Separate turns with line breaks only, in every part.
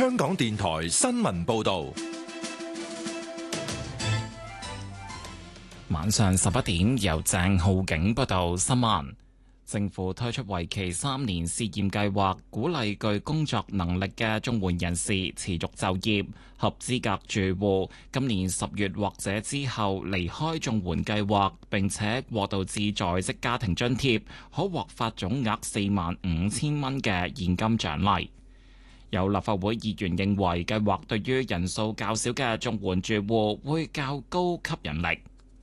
香港電台新聞報道。
晚上11點，由鄭浩景報道新聞。政府推出為期3年試驗計劃，鼓勵具工作能力嘅綜援人士持續就業。合資格住戶今年10月或者之後離開綜援計劃，並且過渡至在職家庭津貼，可獲發總額45,000蚊嘅現金獎勵。有立法會議員認為，計劃對於人數較少嘅綜援住戶會較高吸引力。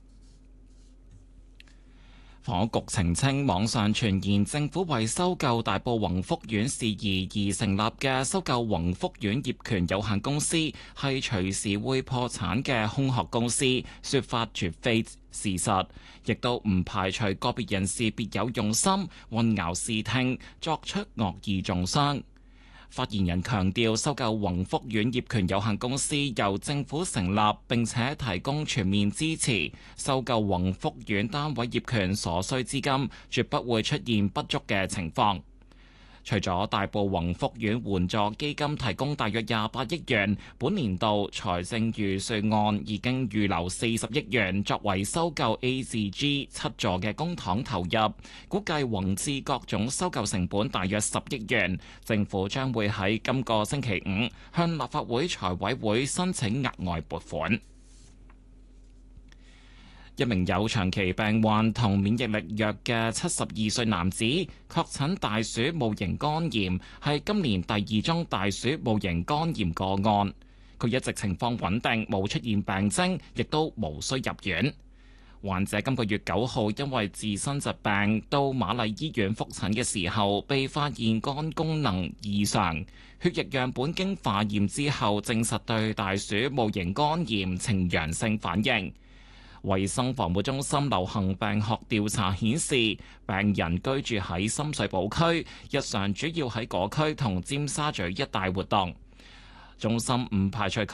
房屋局澄清，網上傳言政府為收購大埔宏福苑事宜而成立嘅收購宏福苑業權有限公司係隨時會破產嘅空殼公司，說法絕非事實，亦都唔排除個別人士別有用心，混淆視聽，作出惡意中傷。發言人強調，收購宏福苑業權有限公司由政府成立，並且提供全面支持。收購宏福苑單位業權所需資金，絕不會出現不足嘅情況。除咗大埔宏福苑援助基金提供大約28億元，本年度財政預算案已經預留40億元作為收購 A 至 G 7座嘅公帑投入，估計宏致各種收購成本大約10億元。政府將會喺今個星期五向立法會財委會申請額外撥款。一名有長期病患同免疫力弱嘅72歲男子確診大鼠戊型肝炎，係今年第2宗大鼠戊型肝炎個案。佢一直情況穩定，冇出現病徵，亦都無需入院。患者今個月9號因為自身疾病到瑪麗醫院覆診嘅時候，被發現肝功能異常，血液樣本經化驗之後證實對大鼠戊型肝炎呈陽性反應。衛生防護中心流行病學調查顯示，病人居住喺深水埗區，日常主要喺嗰區同尖沙咀一帶活動。中心唔排除